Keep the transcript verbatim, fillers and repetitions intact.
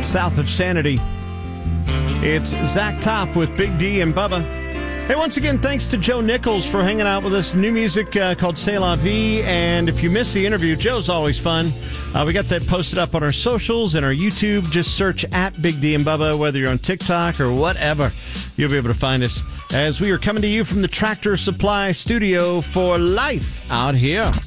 south of Sanity. It's Zach Top with Big D and Bubba. Hey, once again, thanks to Joe Nichols for hanging out with us. New music uh, called C'est La Vie. And if you missed the interview, Joe's always fun. Uh, we got that posted up on our socials and our YouTube. Just search at Big D and Bubba, whether you're on TikTok or whatever. You'll be able to find us as we are coming to you from the Tractor Supply studio for life out here.